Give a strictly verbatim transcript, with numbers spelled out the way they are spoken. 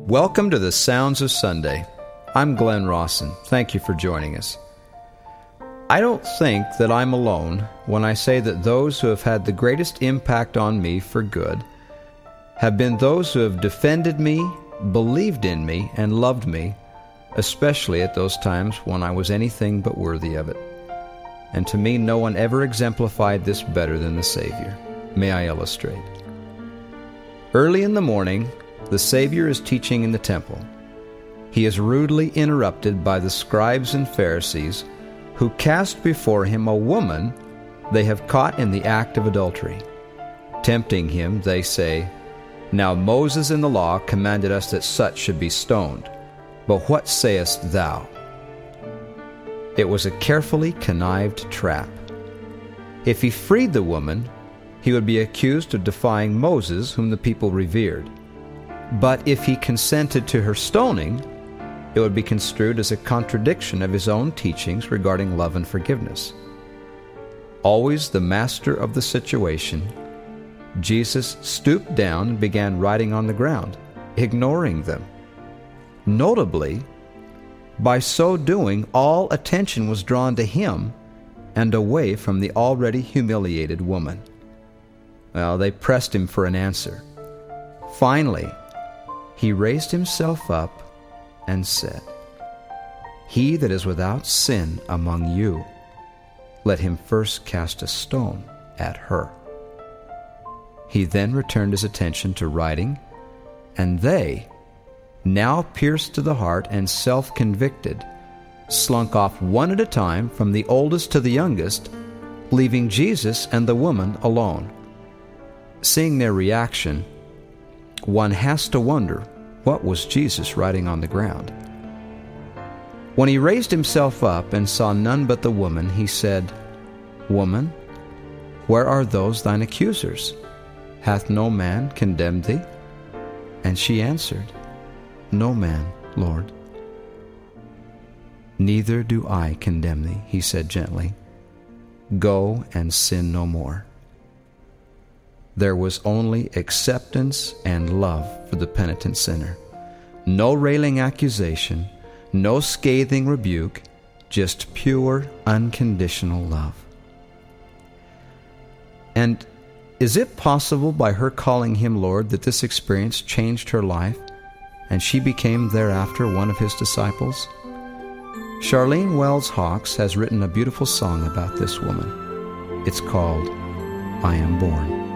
Welcome to the Sounds of Sunday. I'm Glenn Rawson. Thank you for joining us. I don't think that I'm alone when I say that those who have had the greatest impact on me for good have been those who have defended me, believed in me, and loved me, especially at those times when I was anything but worthy of it. And to me, no one ever exemplified this better than the Savior. May I illustrate? Early in the morning, the Savior is teaching in the temple. He is rudely interrupted by the scribes and Pharisees, who cast before him a woman they have caught in the act of adultery. Tempting him, they say, "Now Moses in the law commanded us that such should be stoned. But what sayest thou?" It was a carefully connived trap. If he freed the woman, he would be accused of defying Moses, whom the people revered. But if he consented to her stoning, it would be construed as a contradiction of his own teachings regarding love and forgiveness. Always the master of the situation, Jesus stooped down and began writing on the ground, ignoring them. Notably, by so doing, all attention was drawn to him and away from the already humiliated woman. Well, they pressed him for an answer. Finally, he raised himself up and said, "He that is without sin among you, let him first cast a stone at her." He then returned his attention to writing, and they, now pierced to the heart and self-convicted, slunk off one at a time from the oldest to the youngest, leaving Jesus and the woman alone. Seeing their reaction, one has to wonder, what was Jesus writing on the ground? When he raised himself up and saw none but the woman, he said, "Woman, where are those thine accusers? Hath no man condemned thee?" And she answered, "No man, Lord." "Neither do I condemn thee," he said gently. "Go and sin no more." There was only acceptance and love for the penitent sinner. No railing accusation, no scathing rebuke, just pure, unconditional love. And is it possible by her calling him Lord that this experience changed her life and she became thereafter one of his disciples? Charlene Wells Hawks has written a beautiful song about this woman. It's called, "I Am Born."